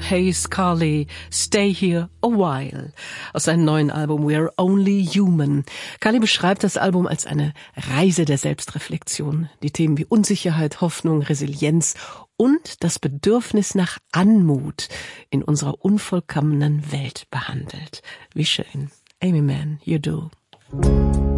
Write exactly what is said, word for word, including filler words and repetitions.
Hayes Carley, Stay Here a While, aus seinem neuen Album We're Only Human. Carley beschreibt das Album als eine Reise der Selbstreflexion, die Themen wie Unsicherheit, Hoffnung, Resilienz und das Bedürfnis nach Anmut in unserer unvollkommenen Welt behandelt. Wie schön. Amy Mann, You Do.